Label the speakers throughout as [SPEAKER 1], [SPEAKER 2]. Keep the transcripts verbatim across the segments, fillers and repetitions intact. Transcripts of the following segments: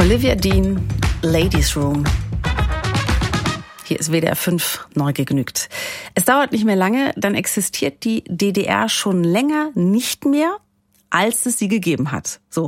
[SPEAKER 1] Olivia Dean, Ladies Room. Hier ist W D R fünf neu gegnügt. Es dauert nicht mehr lange, dann existiert die D D R schon länger nicht mehr, als es sie gegeben hat. So.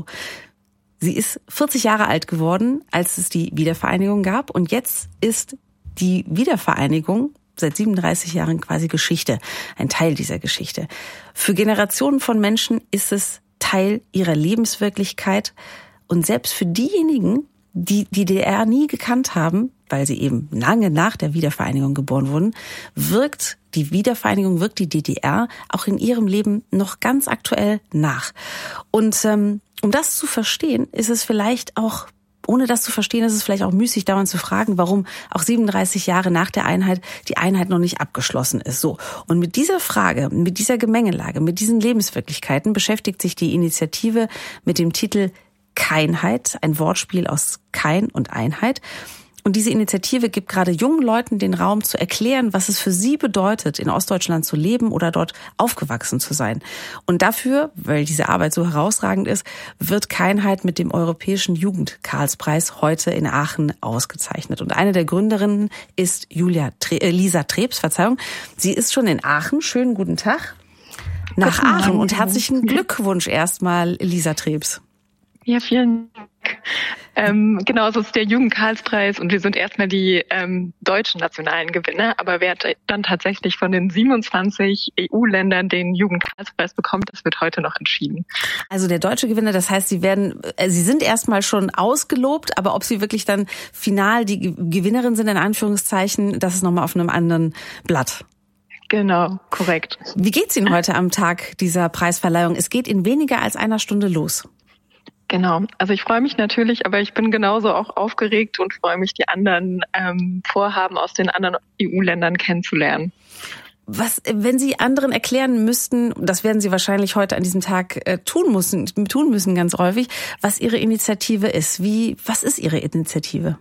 [SPEAKER 1] Sie ist vierzig Jahre alt geworden, als es die Wiedervereinigung gab. Und jetzt ist die Wiedervereinigung seit siebenunddreißig Jahren quasi Geschichte, ein Teil dieser Geschichte. Für Generationen von Menschen ist es Teil ihrer Lebenswirklichkeit. Und selbst für diejenigen, die die D D R nie gekannt haben, weil sie eben lange nach der Wiedervereinigung geboren wurden, wirkt die Wiedervereinigung, wirkt die D D R auch in ihrem Leben noch ganz aktuell nach. Und ähm, um das zu verstehen, ist es vielleicht auch, ohne das zu verstehen, ist es vielleicht auch müßig, dauernd zu fragen, warum auch siebenunddreißig Jahre nach der Einheit die Einheit noch nicht abgeschlossen ist. So. Und mit dieser Frage, mit dieser Gemengelage, mit diesen Lebenswirklichkeiten beschäftigt sich die Initiative mit dem Titel Keinheit, ein Wortspiel aus Kein und Einheit. Und diese Initiative gibt gerade jungen Leuten den Raum zu erklären, was es für sie bedeutet, in Ostdeutschland zu leben oder dort aufgewachsen zu sein. Und dafür, weil diese Arbeit so herausragend ist, wird Keinheit mit dem Europäischen Jugend-Karlspreis heute in Aachen ausgezeichnet. Und eine der Gründerinnen ist Julia Tre- äh, Lisa Trebs, Verzeihung. Sie ist schon in Aachen. Schönen guten Tag nach guten Aachen und herzlichen Glückwunsch erstmal, Lisa Trebs.
[SPEAKER 2] Ja, vielen Dank. Ähm, genau, so ist der Jugend-Karlspreis und wir sind erstmal die ähm, deutschen nationalen Gewinner, aber wer dann tatsächlich von den siebenundzwanzig E U-Ländern den Jugend-Karlspreis bekommt, das wird heute noch entschieden.
[SPEAKER 1] Also der deutsche Gewinner, das heißt, Sie werden, äh, Sie sind erstmal schon ausgelobt, aber ob Sie wirklich dann final die Gewinnerin sind, in Anführungszeichen, das ist nochmal auf einem anderen Blatt.
[SPEAKER 2] Genau, korrekt.
[SPEAKER 1] Wie geht's Ihnen heute am Tag dieser Preisverleihung? Es geht in weniger als einer Stunde los.
[SPEAKER 2] Genau, also ich freue mich natürlich, aber ich bin genauso auch aufgeregt und freue mich, die anderen ähm, Vorhaben aus den anderen E U-Ländern kennenzulernen.
[SPEAKER 1] Was, wenn Sie anderen erklären müssten, das werden Sie wahrscheinlich heute an diesem Tag äh, tun müssen, tun müssen ganz häufig, was Ihre Initiative ist. Wie, was ist Ihre Initiative?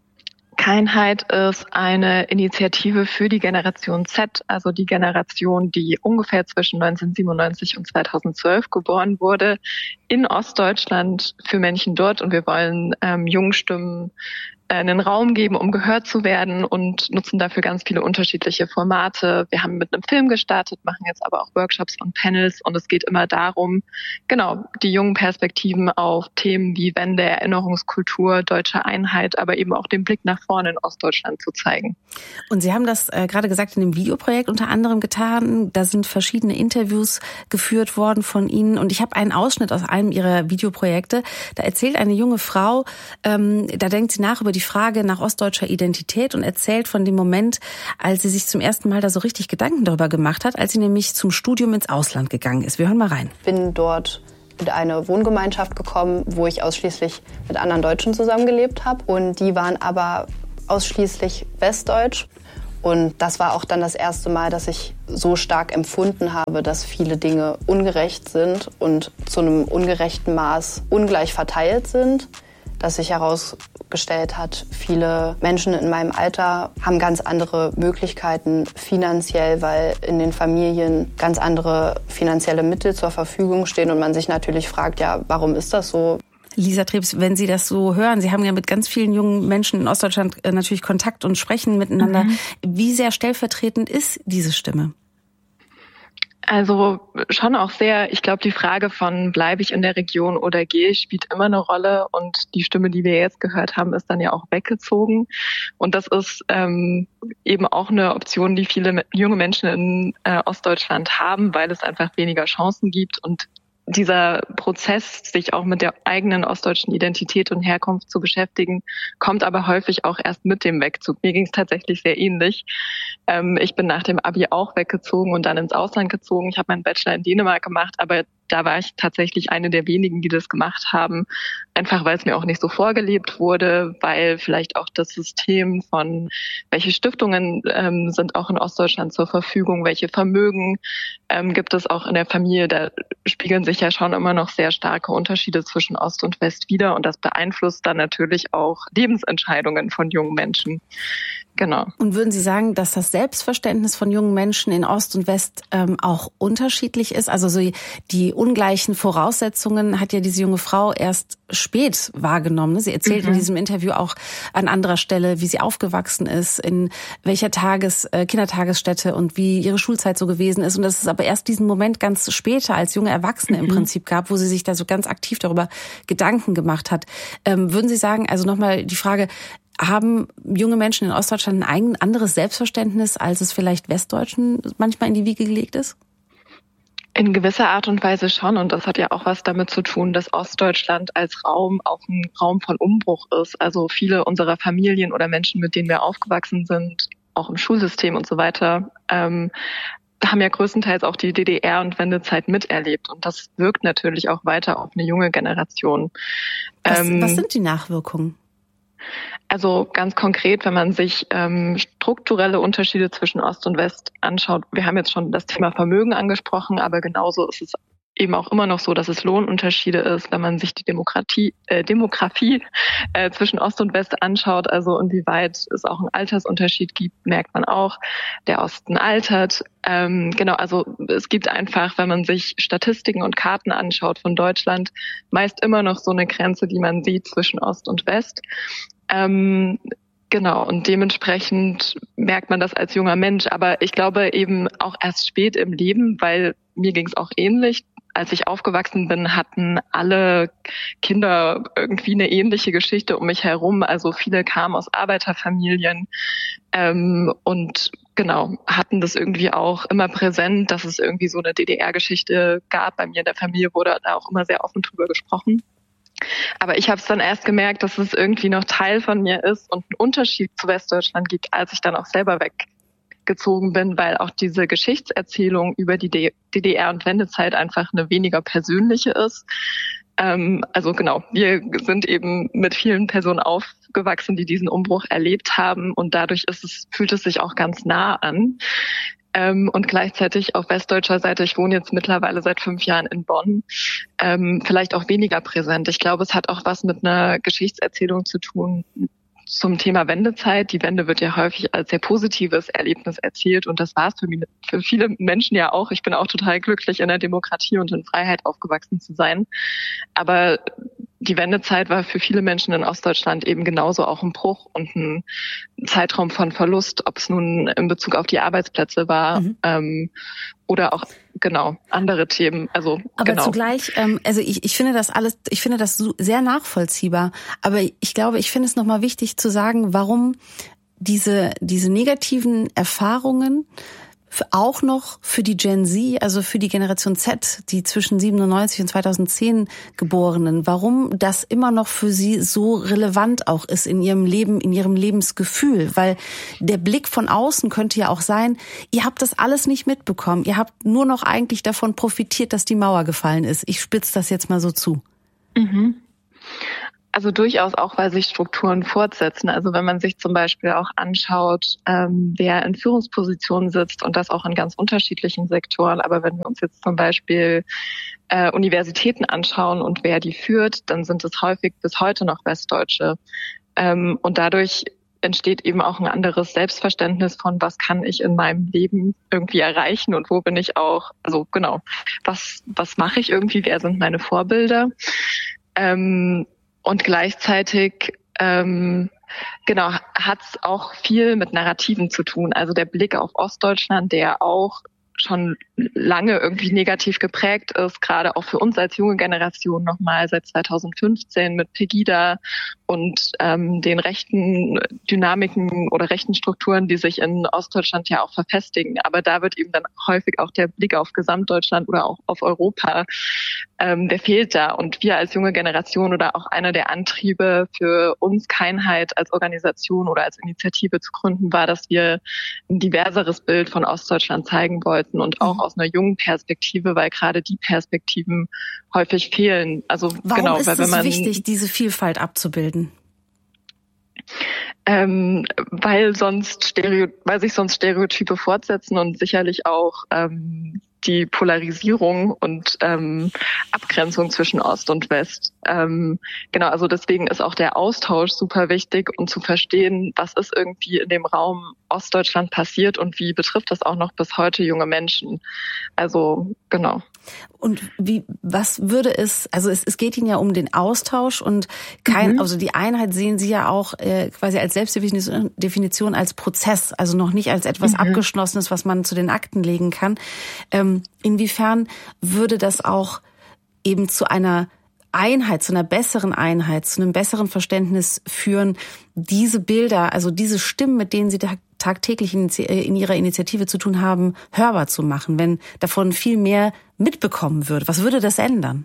[SPEAKER 2] Keinheit ist eine Initiative für die Generation Z, also die Generation, die ungefähr zwischen neunzehnhundertsiebenundneunzig und zweitausendzwölf geboren wurde, in Ostdeutschland für Menschen dort. Und wir wollen ähm, jungen Stimmen einen Raum geben, um gehört zu werden und nutzen dafür ganz viele unterschiedliche Formate. Wir haben mit einem Film gestartet, machen jetzt aber auch Workshops und Panels und es geht immer darum, genau, die jungen Perspektiven auf Themen wie Wende, Erinnerungskultur, deutsche Einheit, aber eben auch den Blick nach vorne in Ostdeutschland zu zeigen.
[SPEAKER 1] Und Sie haben das äh, gerade gesagt in dem Videoprojekt unter anderem getan. Da sind verschiedene Interviews geführt worden von Ihnen und ich habe einen Ausschnitt aus einem Ihrer Videoprojekte. Da erzählt eine junge Frau, ähm, da denkt sie nach über die Frage nach ostdeutscher Identität und erzählt von dem Moment, als sie sich zum ersten Mal da so richtig Gedanken darüber gemacht hat, als sie nämlich zum Studium ins Ausland gegangen ist. Wir hören mal rein.
[SPEAKER 3] Ich bin dort in eine Wohngemeinschaft gekommen, wo ich ausschließlich mit anderen Deutschen zusammengelebt habe. Und die waren aber ausschließlich westdeutsch. Und das war auch dann das erste Mal, dass ich so stark empfunden habe, dass viele Dinge ungerecht sind und zu einem ungerechten Maß ungleich verteilt sind. Dass sich herausgestellt hat, viele Menschen in meinem Alter haben ganz andere Möglichkeiten finanziell, weil in den Familien ganz andere finanzielle Mittel zur Verfügung stehen und man sich natürlich fragt, ja, warum ist das so?
[SPEAKER 1] Lisa Trebs, wenn Sie das so hören, Sie haben ja mit ganz vielen jungen Menschen in Ostdeutschland natürlich Kontakt und sprechen miteinander. Mhm. Wie sehr stellvertretend ist diese Stimme?
[SPEAKER 2] Also schon auch sehr, ich glaube, die Frage von bleibe ich in der Region oder gehe ich, spielt immer eine Rolle und die Stimme, die wir jetzt gehört haben, ist dann ja auch weggezogen und das ist ähm, eben auch eine Option, die viele junge Menschen in äh, Ostdeutschland haben, weil es einfach weniger Chancen gibt und dieser Prozess, sich auch mit der eigenen ostdeutschen Identität und Herkunft zu beschäftigen, kommt aber häufig auch erst mit dem Wegzug. Mir ging es tatsächlich sehr ähnlich. Ähm, ich bin nach dem Abi auch weggezogen und dann ins Ausland gezogen. Ich habe meinen Bachelor in Dänemark gemacht, aber da war ich tatsächlich eine der wenigen, die das gemacht haben. Einfach weil es mir auch nicht so vorgelebt wurde, weil vielleicht auch das System von welche Stiftungen ähm, sind auch in Ostdeutschland zur Verfügung, welche Vermögen ähm, gibt es auch in der Familie. Da spiegeln sich ja schon immer noch sehr starke Unterschiede zwischen Ost und West wider und das beeinflusst dann natürlich auch Lebensentscheidungen von jungen Menschen. Genau.
[SPEAKER 1] Und würden Sie sagen, dass das Selbstverständnis von jungen Menschen in Ost und West ähm, auch unterschiedlich ist? Also so die ungleichen Voraussetzungen hat ja diese junge Frau erst spät wahrgenommen. Sie erzählt mhm. in diesem Interview auch an anderer Stelle, wie sie aufgewachsen ist, in welcher Tages, äh, Kindertagesstätte und wie ihre Schulzeit so gewesen ist. Und dass es aber erst diesen Moment ganz später als junge Erwachsene mhm. im Prinzip gab, wo sie sich da so ganz aktiv darüber Gedanken gemacht hat. Ähm, würden Sie sagen, also nochmal die Frage, haben junge Menschen in Ostdeutschland ein anderes Selbstverständnis, als es vielleicht Westdeutschen manchmal in die Wiege gelegt ist?
[SPEAKER 2] In gewisser Art und Weise schon. Und das hat ja auch was damit zu tun, dass Ostdeutschland als Raum auch ein Raum von Umbruch ist. Also viele unserer Familien oder Menschen, mit denen wir aufgewachsen sind, auch im Schulsystem und so weiter, ähm, haben ja größtenteils auch die D D R- und Wendezeit miterlebt. Und das wirkt natürlich auch weiter auf eine junge Generation.
[SPEAKER 1] Was,
[SPEAKER 2] ähm,
[SPEAKER 1] was sind die Nachwirkungen?
[SPEAKER 2] Also ganz konkret, wenn man sich ähm, strukturelle Unterschiede zwischen Ost und West anschaut, wir haben jetzt schon das Thema Vermögen angesprochen, aber genauso ist es eben auch immer noch so, dass es Lohnunterschiede ist, wenn man sich die Demokratie, äh, Demografie äh, zwischen Ost und West anschaut, also inwieweit es auch einen Altersunterschied gibt, merkt man auch, der Osten altert. Ähm, genau, also es gibt einfach, wenn man sich Statistiken und Karten anschaut von Deutschland, meist immer noch so eine Grenze, die man sieht zwischen Ost und West. Ähm, Genau, und dementsprechend merkt man das als junger Mensch. Aber ich glaube eben auch erst spät im Leben, weil mir ging es auch ähnlich. Als ich aufgewachsen bin, hatten alle Kinder irgendwie eine ähnliche Geschichte um mich herum. Also viele kamen aus Arbeiterfamilien ähm, und genau, hatten das irgendwie auch immer präsent, dass es irgendwie so eine D D R-Geschichte gab. Bei mir in der Familie wurde da auch immer sehr offen drüber gesprochen. Aber ich habe es dann erst gemerkt, dass es irgendwie noch Teil von mir ist und einen Unterschied zu Westdeutschland gibt, als ich dann auch selber weggezogen bin, weil auch diese Geschichtserzählung über die D D R- und Wendezeit einfach eine weniger persönliche ist. Ähm, also genau, wir sind eben mit vielen Personen aufgewachsen, die diesen Umbruch erlebt haben und dadurch ist es, fühlt es sich auch ganz nah an. Ähm, und gleichzeitig auf westdeutscher Seite, ich wohne jetzt mittlerweile seit fünf Jahren in Bonn, ähm, vielleicht auch weniger präsent. Ich glaube, es hat auch was mit einer Geschichtserzählung zu tun zum Thema Wendezeit. Die Wende wird ja häufig als sehr positives Erlebnis erzählt und das war es für, mich, für viele Menschen ja auch. Ich bin auch total glücklich, in der Demokratie und in Freiheit aufgewachsen zu sein. Aber die Wendezeit war für viele Menschen in Ostdeutschland eben genauso auch ein Bruch und ein Zeitraum von Verlust, ob es nun in Bezug auf die Arbeitsplätze war mhm. ähm, oder auch genau andere Themen. Also
[SPEAKER 1] aber
[SPEAKER 2] genau.
[SPEAKER 1] zugleich, ähm, also ich, ich finde das alles, ich finde das sehr nachvollziehbar. Aber ich glaube, ich finde es nochmal wichtig zu sagen, warum diese diese negativen Erfahrungen auch noch für die Gen Z, also für die Generation Z, die zwischen siebenundneunzig und zweitausendzehn Geborenen, warum das immer noch für sie so relevant auch ist in ihrem Leben, in ihrem Lebensgefühl. Weil der Blick von außen könnte ja auch sein, ihr habt das alles nicht mitbekommen. Ihr habt nur noch eigentlich davon profitiert, dass die Mauer gefallen ist. Ich spitze das jetzt mal so zu.
[SPEAKER 2] Mhm. Also durchaus auch, weil sich Strukturen fortsetzen. Also wenn man sich zum Beispiel auch anschaut, ähm, wer in Führungspositionen sitzt und das auch in ganz unterschiedlichen Sektoren. Aber wenn wir uns jetzt zum Beispiel äh, Universitäten anschauen und wer die führt, dann sind es häufig bis heute noch Westdeutsche. Ähm, und dadurch entsteht eben auch ein anderes Selbstverständnis von, was kann ich in meinem Leben irgendwie erreichen und wo bin ich auch, also genau, was, was mache ich irgendwie, wer sind meine Vorbilder? Ähm, Und gleichzeitig, ähm, genau, hat es auch viel mit Narrativen zu tun. Also der Blick auf Ostdeutschland, der auch schon lange irgendwie negativ geprägt ist, gerade auch für uns als junge Generation nochmal seit zweitausendfünfzehn mit Pegida und ähm, den rechten Dynamiken oder rechten Strukturen, die sich in Ostdeutschland ja auch verfestigen. Aber da wird eben dann häufig auch der Blick auf Gesamtdeutschland oder auch auf Europa, ähm, der fehlt da. Und wir als junge Generation oder auch einer der Antriebe für uns, Keinheit als Organisation oder als Initiative zu gründen, war, dass wir ein diverseres Bild von Ostdeutschland zeigen wollten und auch aus einer jungen Perspektive, weil gerade die Perspektiven häufig fehlen. Also
[SPEAKER 1] warum
[SPEAKER 2] genau,
[SPEAKER 1] ist
[SPEAKER 2] weil wenn
[SPEAKER 1] es
[SPEAKER 2] man
[SPEAKER 1] wichtig, diese Vielfalt abzubilden?
[SPEAKER 2] Ähm, weil sonst Stereo, weil sich sonst Stereotype fortsetzen und sicherlich auch ähm, die Polarisierung und ähm, Abgrenzung zwischen Ost und West. Ähm, genau, also deswegen ist auch der Austausch super wichtig, um zu verstehen, was ist irgendwie in dem Raum Ostdeutschland passiert und wie betrifft das auch noch bis heute junge Menschen. Also genau.
[SPEAKER 1] Und wie, was würde es, also es, es geht Ihnen ja um den Austausch und kein, mhm. also die Einheit sehen Sie ja auch äh, quasi als Selbstdefinition Definition als Prozess, also noch nicht als etwas mhm. Abgeschlossenes, was man zu den Akten legen kann. Ähm, inwiefern würde das auch eben zu einer Einheit, zu einer besseren Einheit, zu einem besseren Verständnis führen, diese Bilder, also diese Stimmen, mit denen Sie da tagtäglich in, in Ihrer Initiative zu tun haben, hörbar zu machen, wenn davon viel mehr mitbekommen wird? Was würde das ändern?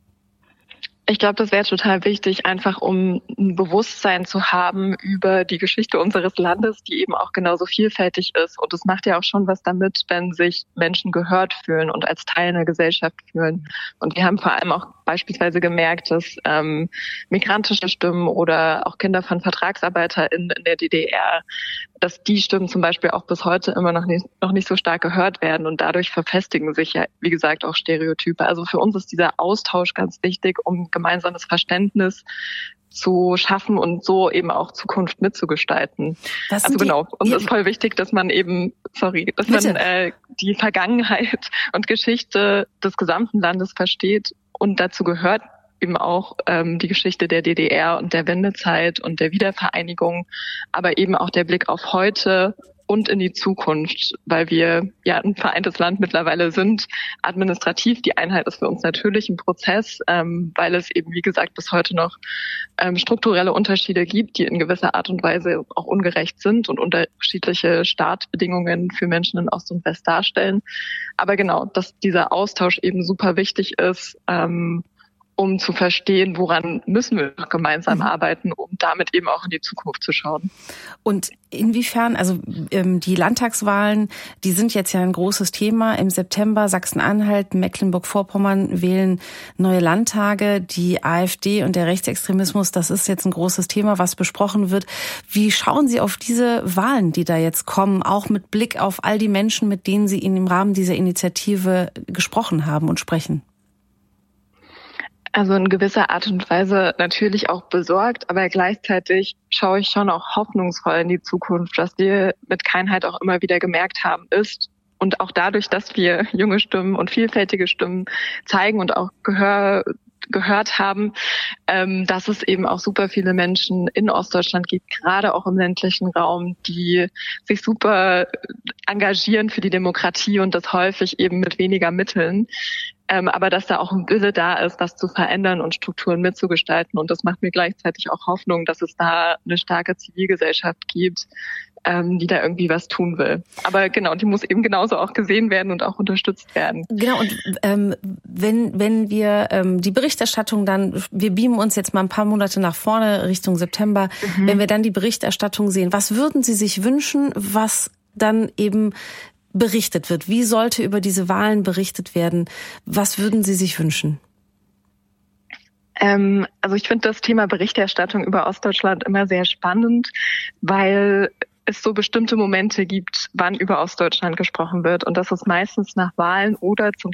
[SPEAKER 2] Ich glaube, das wäre total wichtig, einfach um ein Bewusstsein zu haben über die Geschichte unseres Landes, die eben auch genauso vielfältig ist. Und es macht ja auch schon was damit, wenn sich Menschen gehört fühlen und als Teil einer Gesellschaft fühlen. Und wir haben vor allem auch beispielsweise gemerkt, dass ähm, migrantische Stimmen oder auch Kinder von VertragsarbeiterInnen in der D D R, dass die Stimmen zum Beispiel auch bis heute immer noch nicht, noch nicht so stark gehört werden. Und dadurch verfestigen sich ja, wie gesagt, auch Stereotype. Also für uns ist dieser Austausch ganz wichtig, um gemeinsames Verständnis zu schaffen und so eben auch Zukunft mitzugestalten. Also genau, uns ist voll wichtig, dass man eben, sorry, dass Bitte. man äh, die Vergangenheit und Geschichte des gesamten Landes versteht und dazu gehört eben auch ähm, die Geschichte der D D R und der Wendezeit und der Wiedervereinigung, aber eben auch der Blick auf heute und in die Zukunft, weil wir ja ein vereintes Land mittlerweile sind. Administrativ, die Einheit ist für uns natürlich ein Prozess, ähm, weil es eben, wie gesagt, bis heute noch ähm, strukturelle Unterschiede gibt, die in gewisser Art und Weise auch ungerecht sind und unterschiedliche Startbedingungen für Menschen in Ost und West darstellen. Aber genau, dass dieser Austausch eben super wichtig ist, ähm, um zu verstehen, woran müssen wir noch gemeinsam mhm. arbeiten, um damit eben auch in die Zukunft zu schauen.
[SPEAKER 1] Und inwiefern, also ähm, die Landtagswahlen, die sind jetzt ja ein großes Thema. Im September Sachsen-Anhalt, Mecklenburg-Vorpommern wählen neue Landtage. Die AfD und der Rechtsextremismus, das ist jetzt ein großes Thema, was besprochen wird. Wie schauen Sie auf diese Wahlen, die da jetzt kommen, auch mit Blick auf all die Menschen, mit denen Sie im Rahmen dieser Initiative gesprochen haben und sprechen?
[SPEAKER 2] Also in gewisser Art und Weise natürlich auch besorgt, aber gleichzeitig schaue ich schon auch hoffnungsvoll in die Zukunft. Was wir mit Keinheit auch immer wieder gemerkt haben, ist, und auch dadurch, dass wir junge Stimmen und vielfältige Stimmen zeigen und auch Gehör gehört haben, ähm, dass es eben auch super viele Menschen in Ostdeutschland gibt, gerade auch im ländlichen Raum, die sich super engagieren für die Demokratie und das häufig eben mit weniger Mitteln. Ähm, aber dass da auch ein Wille da ist, das zu verändern und Strukturen mitzugestalten. Und das macht mir gleichzeitig auch Hoffnung, dass es da eine starke Zivilgesellschaft gibt, ähm, die da irgendwie was tun will. Aber genau, die muss eben genauso auch gesehen werden und auch unterstützt werden.
[SPEAKER 1] Genau, und ähm, wenn wenn wir ähm, die Berichterstattung dann, wir beamen uns jetzt mal ein paar Monate nach vorne Richtung September, mhm. wenn wir dann die Berichterstattung sehen, was würden Sie sich wünschen, was dann eben berichtet wird? Wie sollte über diese Wahlen berichtet werden? Was würden Sie sich wünschen?
[SPEAKER 2] Ähm, also ich finde das Thema Berichterstattung über Ostdeutschland immer sehr spannend, weil es so bestimmte Momente gibt, wann über Ostdeutschland gesprochen wird. Und das ist meistens nach Wahlen oder zum